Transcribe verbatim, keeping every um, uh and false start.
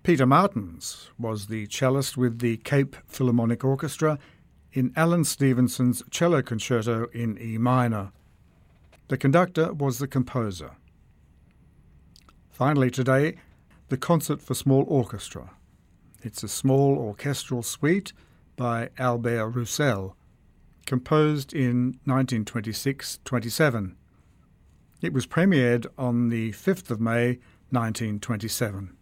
Peter Martins was the cellist with the Cape Philharmonic Orchestra in Alan Stevenson's Cello Concerto in E minor. The conductor was the composer. Finally today, the Concert for Small Orchestra. It's a small orchestral suite by Albert Roussel, composed in nineteen twenty-six twenty-seven. It was premiered on the fifth of May nineteen twenty-seven.